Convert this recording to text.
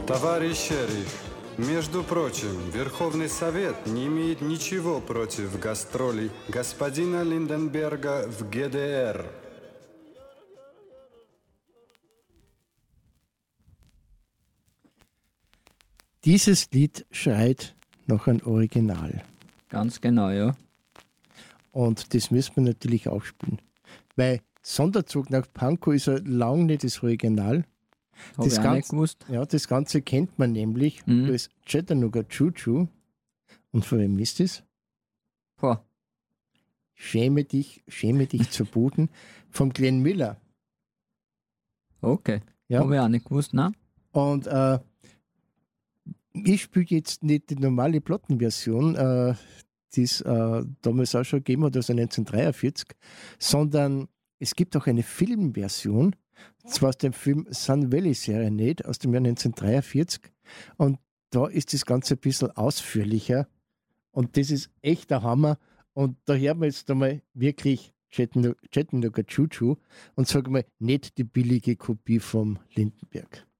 Товарищ шериф, между прочим, Верховный Совет не имеет ничего против гастролей господина Линденберга в ГДР. Dieses Lied schreit nach einem Original. Ganz genau, ja. Und das müssen wir natürlich auch spielen. Weil Sonderzug nach Pankow ist ja lang nicht das Original. Habe ich auch nicht gewusst. Ja, das Ganze kennt man nämlich als Chattanooga Choo Choo. Und von wem ist das? Boah. Schäme dich zu Boden vom Glenn Miller. Okay. Ja. Habe ich auch nicht gewusst, ne? Und ich spiele jetzt nicht die normale Plattenversion, die es damals auch schon gegeben hat, also 1943, sondern es gibt auch eine Filmversion, und zwar aus dem Film Sun Valley Serenade aus dem Jahr 1943. Und da ist das Ganze ein bisschen ausführlicher. Und das ist echt der Hammer. Und da hören wir jetzt einmal wirklich Chattanooga Choo Choo und sagen mal nicht die billige Kopie vom Lindenberg.